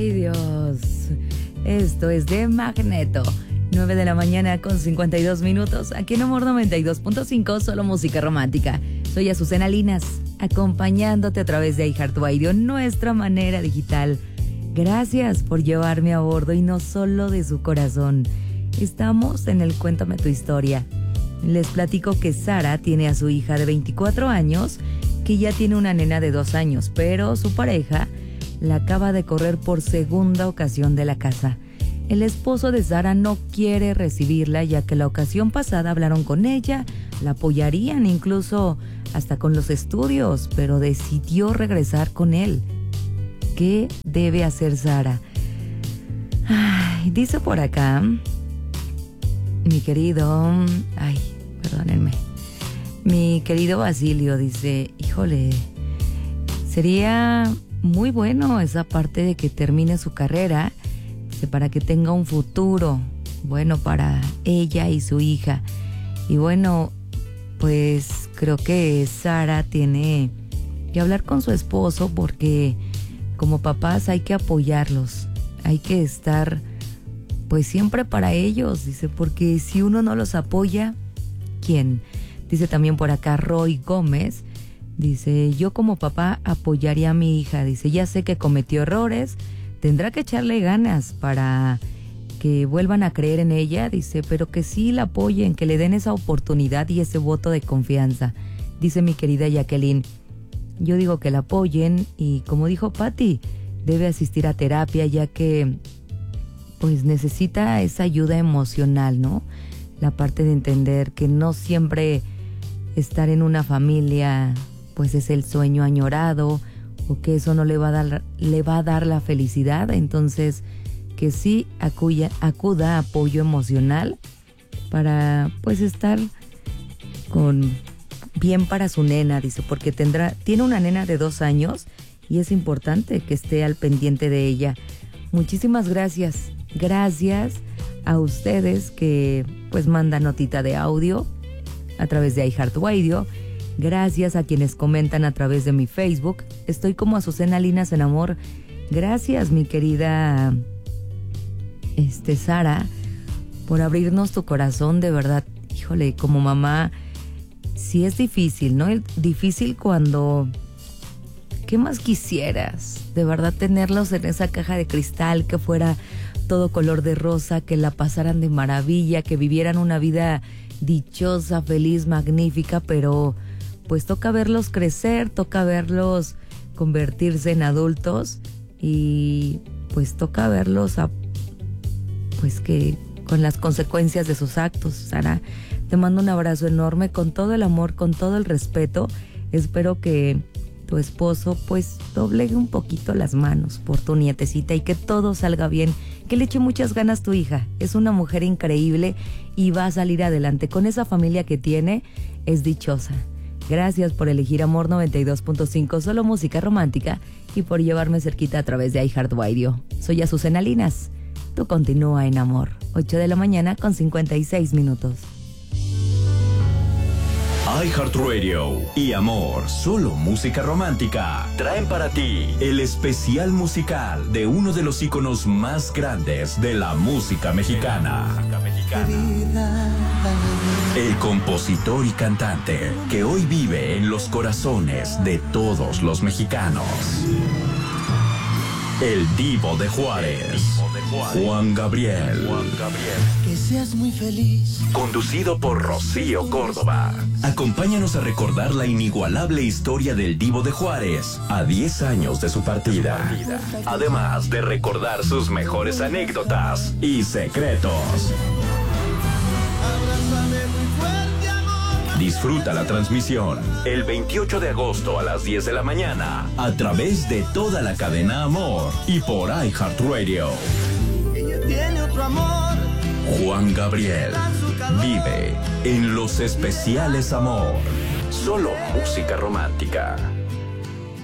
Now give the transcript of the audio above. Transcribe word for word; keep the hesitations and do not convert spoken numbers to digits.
Ay, Dios. Esto es de Magneto. nueve de la mañana con cincuenta y dos minutos. Aquí en Amor noventa y dos punto cinco, solo música romántica. Soy Azucena Linas, acompañándote a través de iHeartRadio, nuestra manera digital. Gracias por llevarme a bordo y no solo de su corazón. Estamos en el Cuéntame tu historia. Les platico que Sara tiene a su hija de veinticuatro años, que ya tiene una nena de dos años, pero su pareja la acaba de correr por segunda ocasión de la casa. El esposo de Sara no quiere recibirla, ya que la ocasión pasada hablaron con ella, la apoyarían incluso hasta con los estudios, pero decidió regresar con él. ¿Qué debe hacer Sara? Ay, dice por acá, mi querido, ay, perdónenme, mi querido Basilio dice, híjole, sería muy bueno esa parte de que termine su carrera, para que tenga un futuro bueno para ella y su hija. Y bueno, pues creo que Sara tiene que hablar con su esposo, porque como papás hay que apoyarlos, hay que estar pues siempre para ellos, dice, porque si uno no los apoya, ¿quién? Dice también por acá Roy Gómez, dice, yo como papá apoyaría a mi hija, dice, ya sé que cometió errores, tendrá que echarle ganas para que vuelvan a creer en ella, dice, pero que sí la apoyen, que le den esa oportunidad y ese voto de confianza. Dice mi querida Jacqueline, yo digo que la apoyen y como dijo Patti, debe asistir a terapia, ya que pues necesita esa ayuda emocional, ¿no? La parte de entender que no siempre estar en una familia pues es el sueño añorado, o que eso no le va a dar, le va a dar la felicidad. Entonces que sí acuya, acuda a apoyo emocional para pues estar con bien para su nena, dice, porque tendrá, tiene una nena de dos años y es importante que esté al pendiente de ella. Muchísimas gracias, gracias a ustedes que pues mandan notita de audio a través de iHeartRadio. Gracias a quienes comentan a través de mi Facebook. Estoy como Azucena Linas en Amor. Gracias, mi querida este, Sara, por abrirnos tu corazón. De verdad, híjole, como mamá, sí es difícil, ¿no? Es difícil cuando... ¿Qué más quisieras? De verdad, tenerlos en esa caja de cristal, que fuera todo color de rosa, que la pasaran de maravilla, que vivieran una vida dichosa, feliz, magnífica, pero... pues toca verlos crecer, toca verlos convertirse en adultos y pues toca verlos a, pues que con las consecuencias de sus actos. Sara, te mando un abrazo enorme con todo el amor, con todo el respeto. Espero que tu esposo pues doblegue un poquito las manos por tu nietecita y que todo salga bien, que le eche muchas ganas tu hija. Es una mujer increíble y va a salir adelante. Con esa familia que tiene, es dichosa. Gracias por elegir Amor noventa y dos punto cinco, solo música romántica, y por llevarme cerquita a través de iHeartRadio. Soy Azucena Linas. Tú continúa en Amor. ocho de la mañana con cincuenta y seis minutos. iHeartRadio y Amor, solo música romántica, traen para ti el especial musical de uno de los íconos más grandes de la música mexicana. El compositor y cantante que hoy vive en los corazones de todos los mexicanos. El Divo de Juárez, Juan Gabriel. Que seas muy feliz. Conducido por Rocío Córdoba. Acompáñanos a recordar la inigualable historia del Divo de Juárez a diez años de su partida. Además de recordar sus mejores anécdotas y secretos. Disfruta la transmisión el veintiocho de agosto a las diez de la mañana a través de toda la cadena Amor y por iHeartRadio. Ella tiene otro amor. Juan Gabriel vive en los especiales Amor. Solo música romántica.